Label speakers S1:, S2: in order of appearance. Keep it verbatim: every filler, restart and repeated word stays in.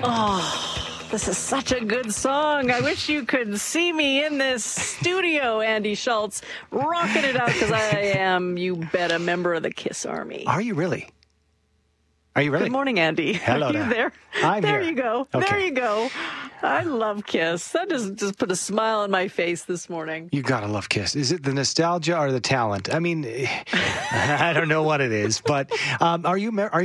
S1: Oh, this is such a good song. I wish you could see me in this studio, Andy Schultz, rocking it out because I am, you bet, a member of the KISS Army.
S2: Are you really? Are you really?
S1: Good morning, Andy.
S2: Hello
S1: Are you
S2: there.
S1: there?
S2: I'm
S1: there
S2: here.
S1: you go.
S2: Okay.
S1: There you go. I love KISS. That just, just put a smile on my face this morning.
S2: You gotta love KISS. Is it the nostalgia or the talent? I mean, I don't know what it is, but um, are you are